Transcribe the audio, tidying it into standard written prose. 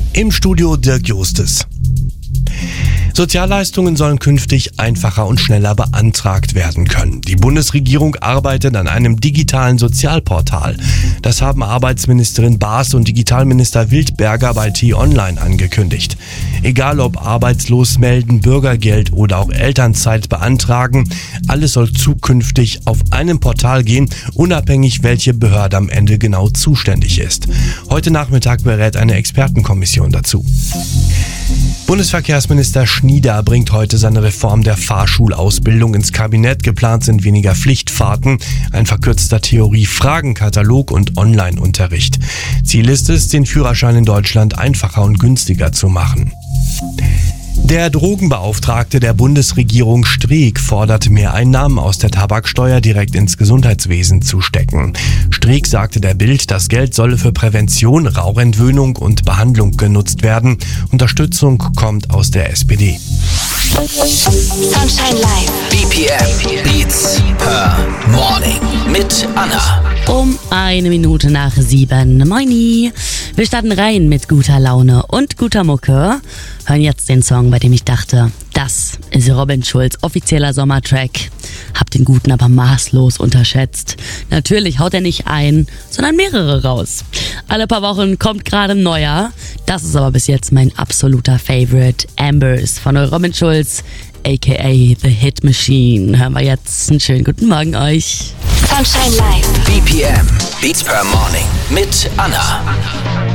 Im Studio Dirk Justes. Sozialleistungen sollen künftig einfacher und schneller beantragt werden können. Die Bundesregierung arbeitet an einem digitalen Sozialportal. Das haben Arbeitsministerin Baas und Digitalminister Wildberger bei T-Online angekündigt. Egal ob arbeitslos melden, Bürgergeld oder auch Elternzeit beantragen, alles soll zukünftig auf einem Portal gehen, unabhängig welche Behörde am Ende genau zuständig ist. Heute Nachmittag berät eine Expertenkommission dazu. Bundesverkehrsminister Schnieder bringt heute seine Reform der Fahrschulausbildung ins Kabinett. Geplant sind weniger Pflichtfahrten, ein verkürzter Theorie-Fragenkatalog und Online-Unterricht. Ziel ist es, den Führerschein in Deutschland einfacher und günstiger zu machen. Der Drogenbeauftragte der Bundesregierung Streeck fordert mehr Einnahmen aus der Tabaksteuer direkt ins Gesundheitswesen zu stecken. Streeck sagte der Bild, das Geld solle für Prävention, Rauchentwöhnung und Behandlung genutzt werden. Unterstützung kommt aus der SPD. Sunshine Live. BPM Beats per Morning mit Anna. Um 1 Minute nach 7. Moini. Wir starten rein mit guter Laune und guter Mucke. Hören jetzt den Song, bei dem ich dachte, das ist Robin Schulz' offizieller Sommertrack. Hab den Guten aber maßlos unterschätzt. Natürlich haut er nicht ein, sondern mehrere raus. Alle paar Wochen kommt gerade ein neuer. Das ist aber bis jetzt mein absoluter Favorite. Ambers von Robin Schulz, aka The Hit Machine. Hören wir jetzt. Einen schönen guten Morgen euch. Sunshine Live. BPM Beats per Morning mit Anna.